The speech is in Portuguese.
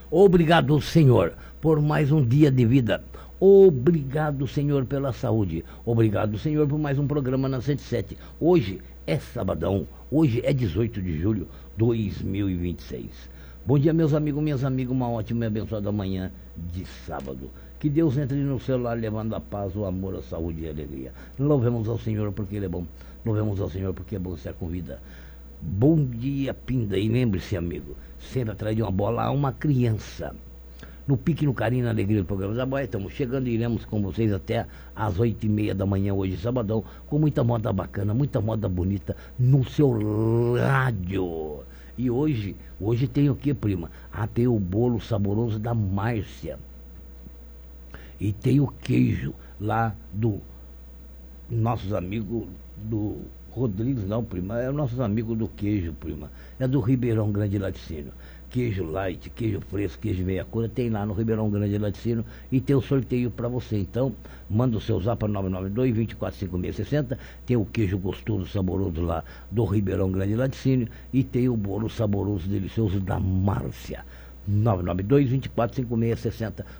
Obrigado, Senhor, por mais um dia de vida. Obrigado, Senhor, pela saúde. Obrigado, Senhor, por mais um programa na 107. Hoje é sabadão. Hoje é 18 de julho de 2026. Bom dia, meus amigos, minhas amigas. Uma ótima e abençoada manhã de sábado. Que Deus entre no seu lar levando a paz, o amor, a saúde e a alegria. Louvemos ao Senhor porque Ele é bom. Louvemos ao Senhor porque é bom estar com vida. Bom dia, Pinda. E lembre-se, amigo, sempre atrás de uma bola há uma criança. No pique, no carinho, na alegria do programa da Boia, estamos chegando e iremos com vocês até às 8h30 da manhã, hoje, sabadão, com muita moda bacana, muita moda bonita no seu rádio. E hoje tem o que, prima? Tem o bolo saboroso da Márcia. E tem o queijo lá do nossos amigos do Rodrigues, não, prima, é nossos amigos do queijo, prima. É do Ribeirão Grande Laticínio. Queijo light, queijo fresco, queijo meia cura, tem lá no Ribeirão Grande Laticínio e tem o sorteio para você. Então, manda o seu zap para 992-245660. Tem o queijo gostoso, saboroso lá do Ribeirão Grande Laticínio e tem o bolo saboroso, delicioso da Márcia. 992-245660.